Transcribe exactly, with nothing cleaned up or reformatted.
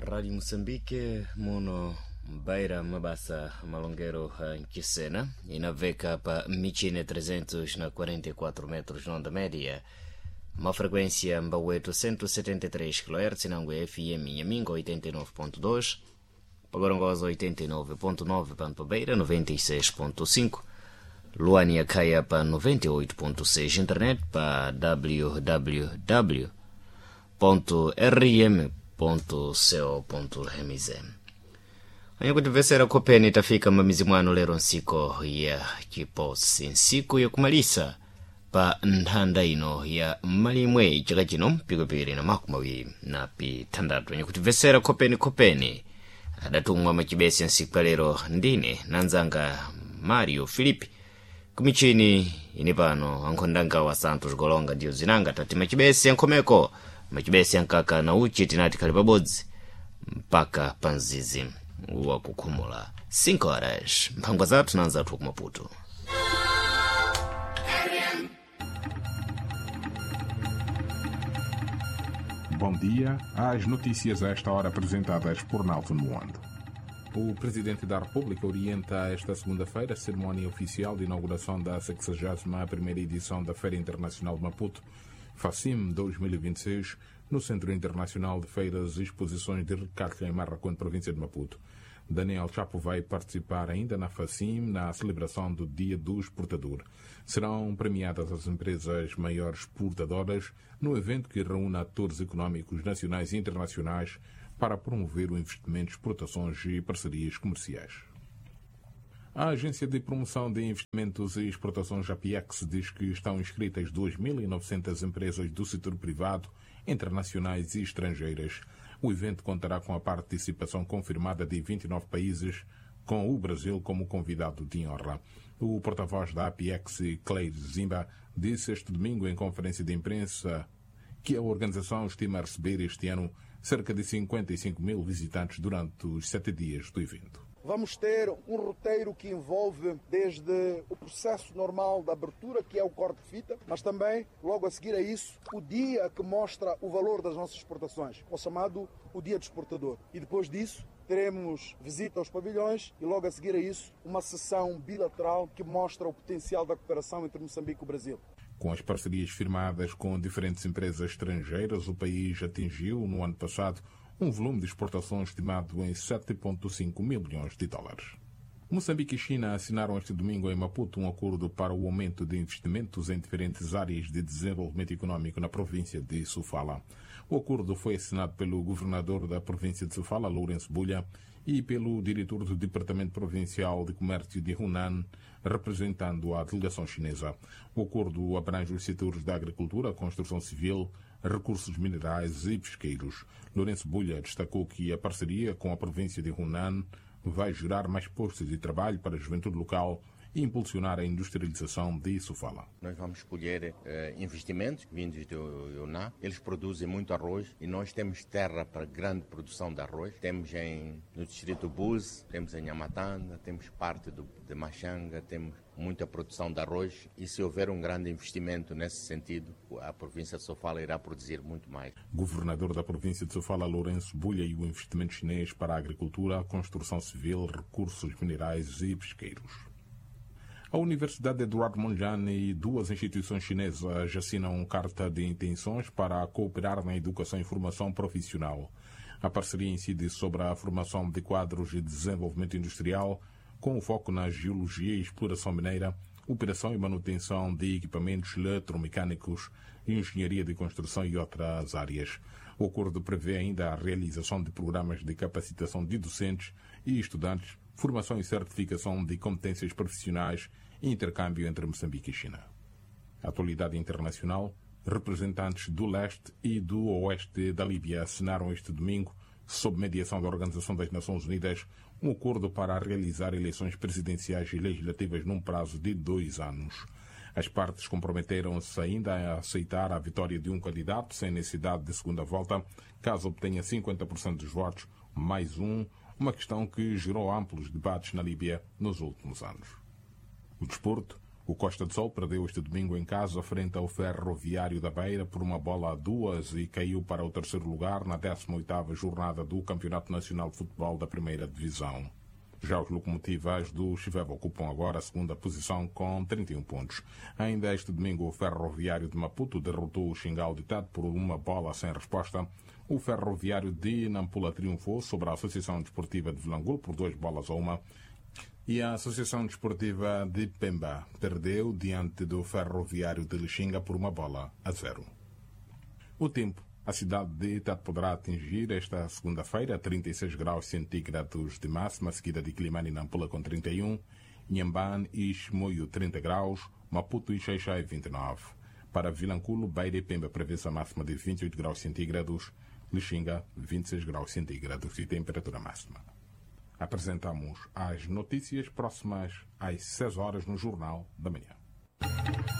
Rádio Moçambique, muno Beira Mabasa Malongueiro Nkisena, inaveka pa Michine trezentos na quarenta e quatro metros na onda média, uma frequência Mbaweto cento e setenta e três kHz, Nangue F M Nhamingo oitenta e nove ponto dois, Pagorongosa oitenta e nove ponto nove, Pampa Beira noventa e seis ponto cinco, Luania Caia para noventa e oito ponto seis, internet para w w w ponto r m ponto co ponto m z. Anya kutivesera kopeni tafika mamizimwano lero nsiko ya kiposi nsiku yokumalisa pa nthanda ino ya malimwe chaka chino pikopiri na makumawiri na pitandatu. Anya kutivesera kopeni kopeni adatumwa machibesi nsiku lero ndine nanzanga Mario Filipi kumichini inipano ankhondanga wa Santos Golonga ndiyo zinanga tati machibesi yankomeko machibesi yankaka na uchi tinati kali pabodzi mpaka panzizi wa kukhumula cinco horas mphangwa zathu nanza athu kumaputo. Bom dia, as notícias a esta hora apresentadas por Nelson Moando. O Presidente da República orienta esta segunda-feira a cerimónia oficial de inauguração da sexagésima primeira edição da Feira Internacional de Maputo, FACIM dois mil e vinte e seis, no Centro Internacional de Feiras e Exposições de Recalca em Marraquém, província de Maputo. Daniel Chapo vai participar ainda na FACIM, na celebração do Dia do Exportador. Serão premiadas as empresas maiores exportadoras no evento que reúne atores económicos nacionais e internacionais para promover o investimento, exportações e parcerias comerciais. A Agência de Promoção de Investimentos e Exportações, A P I E X, diz que estão inscritas duas mil e novecentas empresas do setor privado, internacionais e estrangeiras. O evento contará com a participação confirmada de vinte e nove países, com o Brasil como convidado de honra. O porta-voz da A P I E X, Claire Zimba, disse este domingo em conferência de imprensa que a organização estima receber este ano cerca de cinquenta e cinco mil visitantes durante os sete dias do evento. Vamos ter um roteiro que envolve desde o processo normal da abertura, que é o corte de fita, mas também, logo a seguir a isso, o dia que mostra o valor das nossas exportações, o chamado o Dia do Exportador. E depois disso, teremos visita aos pavilhões e, logo a seguir a isso, uma sessão bilateral que mostra o potencial da cooperação entre Moçambique e o Brasil. Com as parcerias firmadas com diferentes empresas estrangeiras, o país atingiu, no ano passado, um volume de exportações estimado em sete vírgula cinco mil milhões de dólares. Moçambique e China assinaram este domingo em Maputo um acordo para o aumento de investimentos em diferentes áreas de desenvolvimento econômico na província de Sofala. O acordo foi assinado pelo governador da província de Sofala, Lourenço Bulha, e pelo diretor do Departamento Provincial de Comércio de Hunan, representando a delegação chinesa. O acordo abrange os setores da agricultura, construção civil, recursos minerais e pesqueiros. Lourenço Bulha destacou que a parceria com a província de Hunan vai gerar mais postos de trabalho para a juventude local e impulsionar a industrialização de Sofala. Nós vamos escolher eh, investimentos vindos do Yunnan. Eles produzem muito arroz e nós temos terra para grande produção de arroz. Temos em, no distrito do Buse, temos em Nhamatanda, temos parte do, de Machanga, temos muita produção de arroz e se houver um grande investimento nesse sentido, a província de Sofala irá produzir muito mais. Governador da província de Sofala, Lourenço Bulha, e o investimento chinês para a agricultura, construção civil, recursos minerais e pesqueiros. A Universidade Eduardo Mondlane e duas instituições chinesas assinam carta de intenções para cooperar na educação e formação profissional. A parceria incide sobre a formação de quadros de desenvolvimento industrial, com foco na geologia e exploração mineira, operação e manutenção de equipamentos eletromecânicos, engenharia de construção e outras áreas. O acordo prevê ainda a realização de programas de capacitação de docentes e estudantes, formação e certificação de competências profissionais e intercâmbio entre Moçambique e China. Atualidade internacional, representantes do leste e do oeste da Líbia assinaram este domingo, sob mediação da Organização das Nações Unidas, um acordo para realizar eleições presidenciais e legislativas num prazo de dois anos. As partes comprometeram-se ainda a aceitar a vitória de um candidato sem necessidade de segunda volta, caso obtenha cinquenta por cento dos votos, mais um, uma questão que gerou amplos debates na Líbia nos últimos anos. O desporto, O Costa do Sol perdeu este domingo em casa frente ao Ferroviário da Beira por uma bola a duas e caiu para o terceiro lugar na décima oitava jornada do Campeonato Nacional de Futebol da Primeira Divisão. Já os locomotivas do Chiveva ocupam agora a segunda posição com trinta e um pontos. Ainda este domingo o Ferroviário de Maputo derrotou o Xingal Ditado por uma bola sem resposta. O Ferroviário de Nampula triunfou sobre a Associação Desportiva de Vilangul por duas bolas a uma. E a Associação Desportiva de Pemba perdeu diante do Ferroviário de Lixinga por uma bola a zero. O tempo. A cidade de Itata poderá atingir esta segunda-feira trinta e seis graus centígrados de máxima, seguida de Quilimane e Nampula com trinta e um, Inhambane e Chimoio trinta graus, Maputo e Xai-Xai vinte e nove. Para Vilanculo, Beira e Pemba prevê-se a máxima de vinte e oito graus centígrados, Lixinga vinte e seis graus centígrados e temperatura máxima. Apresentamos as notícias próximas às seis horas no Jornal da Manhã.